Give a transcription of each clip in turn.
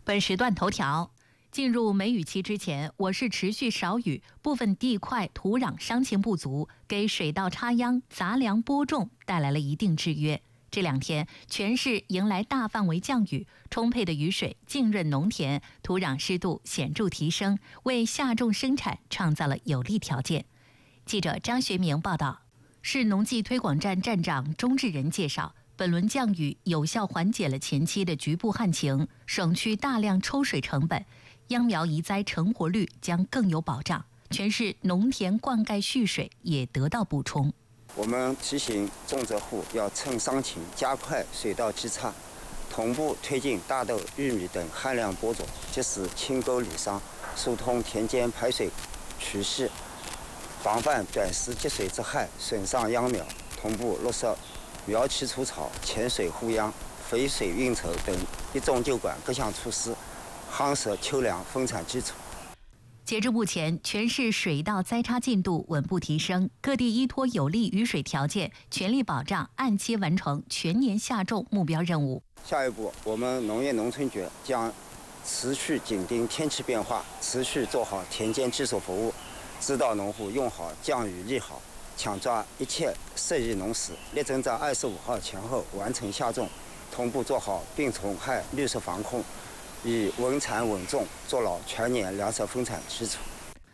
本时段头条：进入梅雨期之前，我市持续少雨，部分地块土壤伤情不足，给水稻插秧、杂粮播种带来了一定制约。这2天，全市迎来大范围降雨，充沛的雨水浸润农田，土壤湿度显著提升，为下种生产创造了有利条件。记者张学明报道。市农技推广站站长钟志仁介绍，本轮降雨有效缓解了前期的局部旱情，省去大量抽水成本，秧苗移栽成活率将更有保障，全市农田灌溉蓄水也得到补充。 我们提醒种植户要趁伤情加快水稻基插，同步推进大豆、玉米等旱量播种，及时清沟理伤，疏通田间排水渠隙，防范短时积水之害损伤秧苗，同步落实苗期除草、潜水护秧、肥水运筹等一种就管各项措施，夯实秋粮丰产基础。 截至目前，全市水稻栽插进度稳步提升，各地依托有利雨水条件，全力保障按期完成全年下种目标任务。 下一步，我们农业农村局将持续紧盯天气变化，持续做好田间技术服务，指导农户用好降雨利好，抢抓一切适宜农时，力争在25号前后完成下种，同步做好病虫害绿色防控，以稳产稳种做牢全年粮食丰产基础。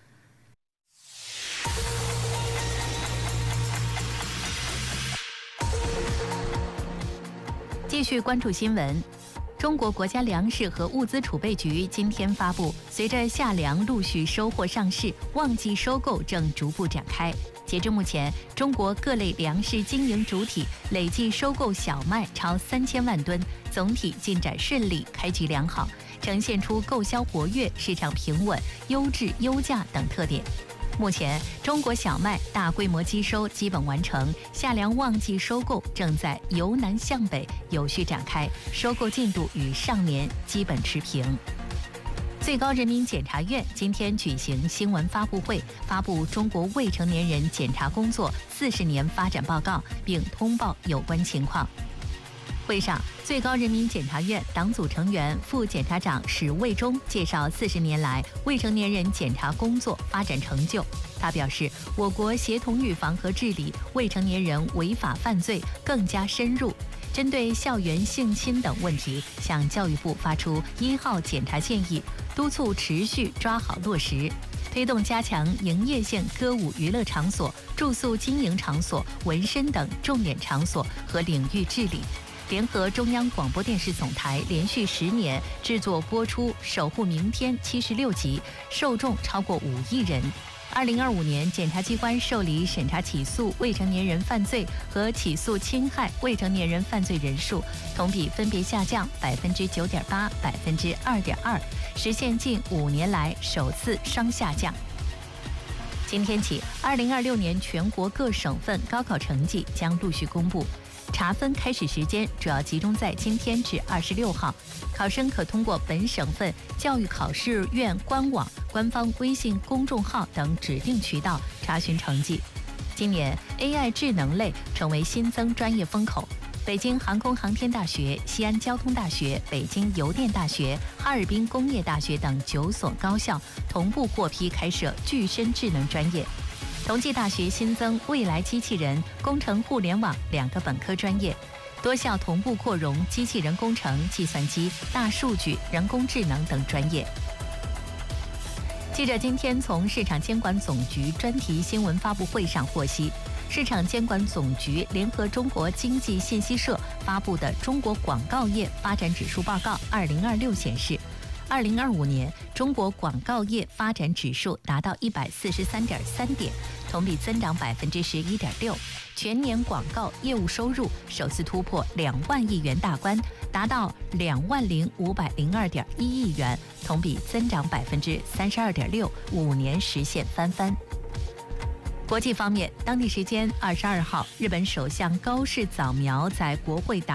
继续关注新闻。中国国家粮食和物资储备局今天发布，随着夏粮陆续收获上市，旺季收购正逐步展开。截至目前，中国各类粮食经营主体累计收购小麦超3000万吨，总体进展顺利，开局良好，呈现出购销活跃、市场平稳、优质优价等特点。目前，中国小麦大规模机收基本完成，夏粮旺季收购正在由南向北有序展开，收购进度与上年基本持平。最高人民检察院今天举行新闻发布会，发布中国未成年人检察工作40年发展报告，并通报有关情况。会上，最高人民检察院党组成员、副检察长史卫忠介绍40年来未成年人检察工作发展成就。他表示，我国协同预防和治理未成年人违法犯罪更加深入。针对校园性侵等问题，向教育部发出1号检察建议，督促持续抓好落实，推动加强营业性歌舞娱乐场所、住宿经营场所、纹身等重点场所和领域治理。联合中央广播电视总台连续10年制作播出《守护明天》76集，受众超过5亿人。2025年，检察机关受理审查起诉未成年人犯罪和起诉侵害未成年人犯罪人数同比分别下降9.8%、2.2%，实现近5年来首次双下降。今天起，2026年全国各省份高考成绩将陆续公布。查分开始时间主要集中在今天至26号，考生可通过本省份教育考试院官网、官方微信公众号等指定渠道查询成绩。今年 AI 智能类成为新增专业风口，北京航空航天大学、西安交通大学、北京邮电大学、哈尔滨工业大学等9所高校同步获批开设具身智能专业。同济大学新增未来机器人、工程互联网2个本科专业，多校同步扩容机器人工程、计算机、大数据、人工智能等专业。记者今天从市场监管总局专题新闻发布会上获悉，市场监管总局联合中国经济信息社发布的《中国广告业发展指数报告2026》显示，2025年中国广告业发展指数达到143.3点，同比增长11.6%，全年广告业务收入首次突破2万亿元大关，达到20502.1亿元，同比增长32.6%，5年实现翻番。国际方面，当地时间22号，日本首相高市早苗在国会答